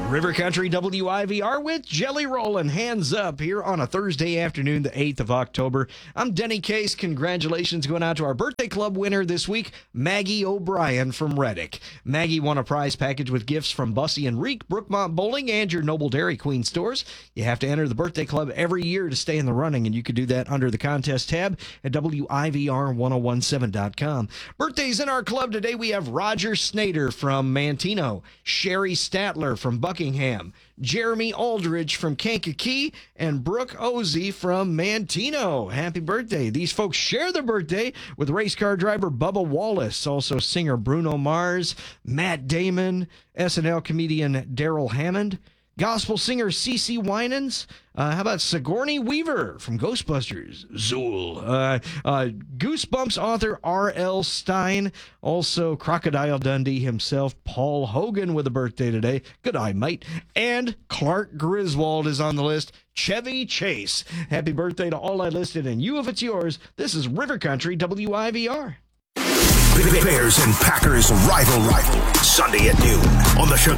River Country WIVR with Jelly Rollin', hands up here on a Thursday afternoon, the 8th of October. I'm Denny Case. Congratulations going out to our birthday club winner this week, Maggie O'Brien from Reddick. Maggie won a prize package with gifts from Bussy and Reek, Brookmont Bowling, and your Noble Dairy Queen stores. You have to enter the birthday club every year to stay in the running, and you can do that under the contest tab at WIVR1017.com. Birthdays in our club today, we have Roger Snader from Mantino, Sherry Statler from Buckingham, Jeremy Aldridge from Kankakee, and Brooke Ozzie from Mantino. Happy birthday. These folks share their birthday with race car driver Bubba Wallace, also singer Bruno Mars, Matt Damon, SNL comedian Daryl Hammond, gospel singer CeCe Winans. How about Sigourney Weaver from Ghostbusters? Zool. Goosebumps author R.L. Stein. Also Crocodile Dundee himself, Paul Hogan, with a birthday today. Good eye, mate. And Clark Griswold is on the list. Chevy Chase. Happy birthday to all I listed, and you, if it's yours. This is River Country WIVR. Bears and Packers rivalry Sunday at noon on the